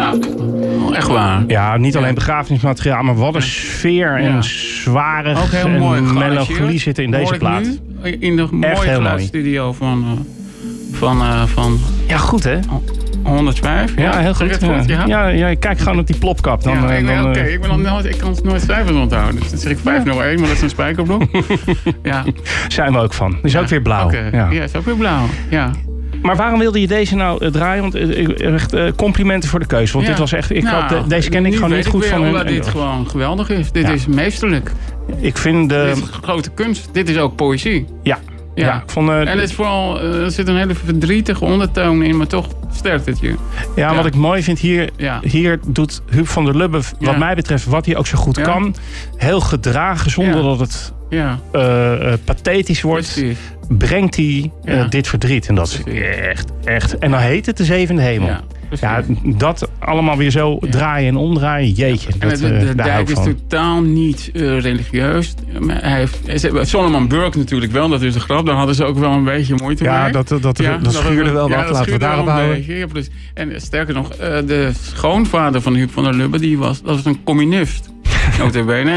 Ja, echt waar. Ja, niet alleen begrafenismateriaal, maar wat een sfeer en zwarig ook heel en mooi melancholie zitten in deze plaat. Nu, in de mooie geluidsstudio van Ja, goed hè? 105. Ja, heel goed. Ja, kijk gewoon op die plopkap. Dan, ik kan het nooit cijfers onthouden. Dus dan zeg ik 501, maar dat is een spijkerblok. Ja. Zijn we ook van. Die is ook weer blauw. Ja, is ook weer blauw. Ja. Maar waarom wilde je deze nou draaien? Want echt complimenten voor de keuze. Want dit was echt. Deze ken ik gewoon niet goed van. Omdat dit gewoon geweldig is. Dit is meesterlijk. Ik vind dit is grote kunst. Dit is ook poëzie. Ja. Ik vond, en het is vooral, er zit een hele verdrietige ondertoon in, maar toch sterkt het je. Ja, wat ik mooi vind hier doet Huub van der Lubbe, wat mij betreft, wat hij ook zo goed kan. Heel gedragen, zonder dat het pathetisch wordt. Precies. Brengt hij dit verdriet. En dat is echt. En dan heet het de zevende hemel. Ja, dat allemaal weer zo draaien en omdraaien. Jeetje. En de dijk is totaal niet religieus. Solomon Burke natuurlijk wel, dat is de grap. Daar hadden ze ook wel een beetje moeite mee. Ja, dat schuurde wel wat. Laten we daarop houden. En sterker nog, de schoonvader van Huub van der Lubbe, dat was een communist. Notabene.